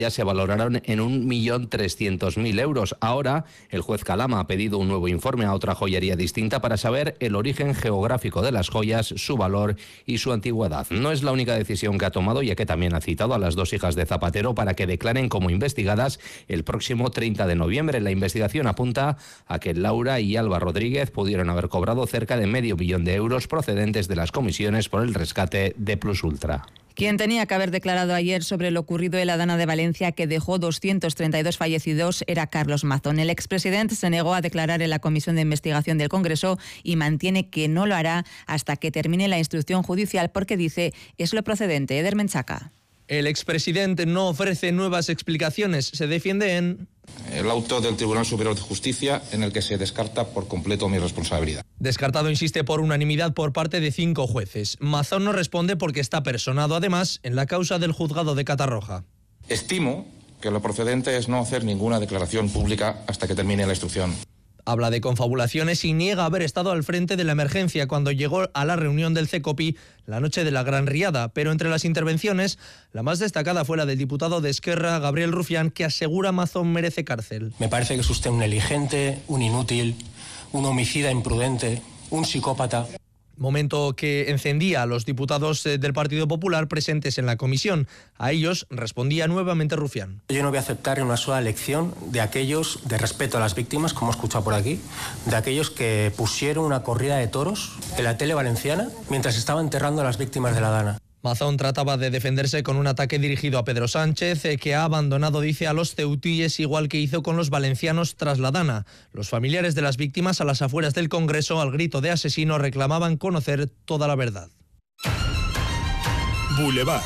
ya se valoraron en 1.300.000 euros. Ahora, el juez Calama ha pedido un nuevo informe a otra joyería distinta para saber el origen geográfico de las joyas, su valor y su antigüedad. No es la única decisión que ha tomado, ya que también ha citado a las dos hijas de Zapatero para que declaren como investigadas el próximo 30 de noviembre. La investigación apunta a que Laura y Alba Rodríguez pudieron haber cobrado cerca de $500 million procedentes de las comisiones por el rescate de Plus Ultra. Quien tenía que haber declarado ayer sobre lo ocurrido en la Dana de Valencia, que dejó 232 fallecidos, era Carlos Mazón. El expresidente se negó a declarar en la Comisión de Investigación del Congreso y mantiene que no lo hará hasta que termine la instrucción judicial porque dice es lo procedente. Eder Menchaca. El expresidente no ofrece nuevas explicaciones. Se defiende en el auto del Tribunal Superior de Justicia, en el que se descarta por completo mi responsabilidad. Descartado, insiste, por unanimidad por parte de 5 jueces. Mazón no responde porque está personado, además, en la causa del juzgado de Catarroja. Estimo que lo procedente es no hacer ninguna declaración pública hasta que termine la instrucción. Habla de confabulaciones y niega haber estado al frente de la emergencia cuando llegó a la reunión del CECOPI la noche de la Gran Riada. Pero entre las intervenciones, la más destacada fue la del diputado de Esquerra, Gabriel Rufián, que asegura Mazón merece cárcel. Me parece que es usted un negligente, un inútil, un homicida imprudente, un psicópata. Momento que encendía a los diputados del Partido Popular presentes en la comisión. A ellos respondía nuevamente Rufián. Yo no voy a aceptar una sola lección de aquellos, de respeto a las víctimas, como he escuchado por aquí, de aquellos que pusieron una corrida de toros en la tele valenciana mientras estaba enterrando a las víctimas de la Dana. Mazón trataba de defenderse con un ataque dirigido a Pedro Sánchez, que ha abandonado, dice, a los ceutíes, igual que hizo con los valencianos tras la Dana. Los familiares de las víctimas, a las afueras del Congreso, al grito de asesino, reclamaban conocer toda la verdad. Boulevard.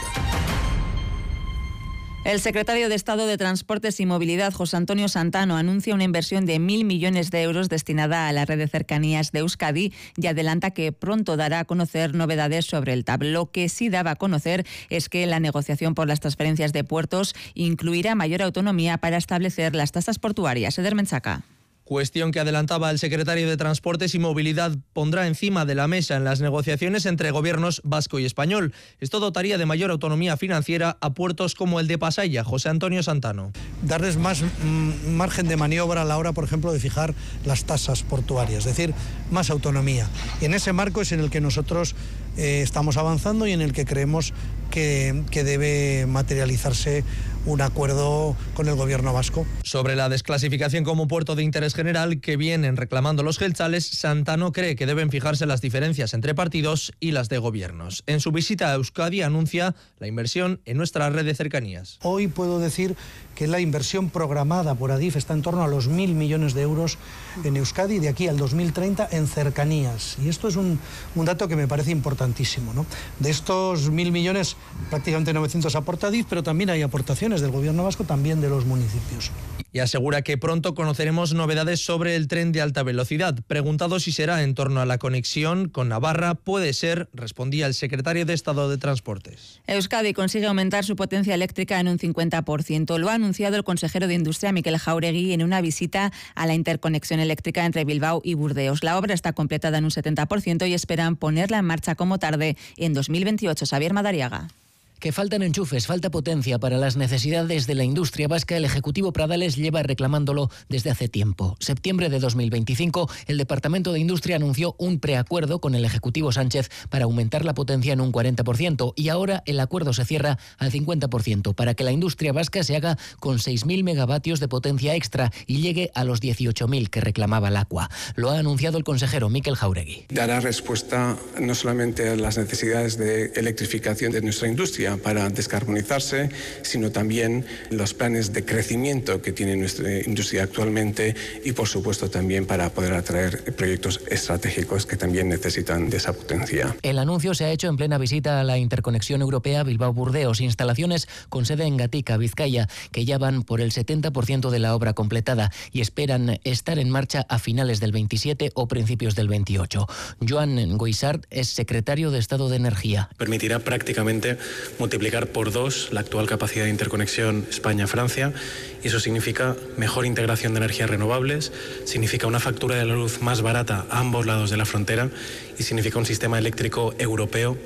El secretario de Estado de Transportes y Movilidad, José Antonio Santano, anuncia una inversión de 1.000 millones de euros destinada a la red de cercanías de Euskadi y adelanta que pronto dará a conocer novedades sobre el TAV. Lo que sí daba a conocer es que la negociación por las transferencias de puertos incluirá mayor autonomía para establecer las tasas portuarias. Eder Menchaca. Cuestión que adelantaba el secretario de Transportes y Movilidad pondrá encima de la mesa en las negociaciones entre gobiernos vasco y español. Esto dotaría de mayor autonomía financiera a puertos como el de Pasaia. José Antonio Santano. Darles más margen de maniobra a la hora, por ejemplo, de fijar las tasas portuarias, es decir, más autonomía. Y en ese marco es en el que nosotros estamos avanzando y en el que creemos que debe materializarse un acuerdo con el gobierno vasco. Sobre la desclasificación como puerto de interés general que vienen reclamando los jeltzales, Santano cree que deben fijarse las diferencias entre partidos y las de gobiernos. En su visita a Euskadi anuncia la inversión en nuestra red de cercanías. Hoy puedo decir que la inversión programada por Adif está en torno a los 1.000 millones de euros en Euskadi de aquí al 2030 en cercanías. Y esto es un dato que me parece importantísimo, ¿no? De estos 1.000 millones, prácticamente 900 aporta Adif, pero también hay aportaciones del gobierno vasco, también de los municipios. Y asegura que pronto conoceremos novedades sobre el tren de alta velocidad. Preguntado si será en torno a la conexión con Navarra, puede ser, respondía el secretario de Estado de Transportes. Euskadi consigue aumentar su potencia eléctrica en un 50%. Lo ha anunciado el consejero de Industria, Mikel Jauregui, en una visita a la interconexión eléctrica entre Bilbao y Burdeos. La obra está completada en un 70% y esperan ponerla en marcha como tarde en 2028. Xavier Madariaga. Que faltan enchufes, falta potencia para las necesidades de la industria vasca. El Ejecutivo Pradales lleva reclamándolo desde hace tiempo. Septiembre de 2025, el Departamento de Industria anunció un preacuerdo con el Ejecutivo Sánchez para aumentar la potencia en un 40% y ahora el acuerdo se cierra al 50% para que la industria vasca se haga con 6.000 megavatios de potencia extra y llegue a los 18.000 que reclamaba el ACUA. Lo ha anunciado el consejero Mikel Jauregui. Dará respuesta no solamente a las necesidades de electrificación de nuestra industria para descarbonizarse, sino también los planes de crecimiento que tiene nuestra industria actualmente y, por supuesto, también para poder atraer proyectos estratégicos que también necesitan de esa potencia. El anuncio se ha hecho en plena visita a la interconexión europea Bilbao-Burdeos, instalaciones con sede en Gatica, Vizcaya, que ya van por el 70% de la obra completada y esperan estar en marcha a finales del 27 o principios del 28. Joan Goissart es secretario de Estado de Energía. Permitirá prácticamente multiplicar por 2 la actual capacidad de interconexión España-Francia y eso significa mejor integración de energías renovables, significa una factura de la luz más barata a ambos lados de la frontera y significa un sistema eléctrico europeo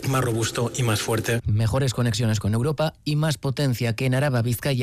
más robusto y más fuerte. Mejores conexiones con Europa y más potencia que en Araba, Vizcaya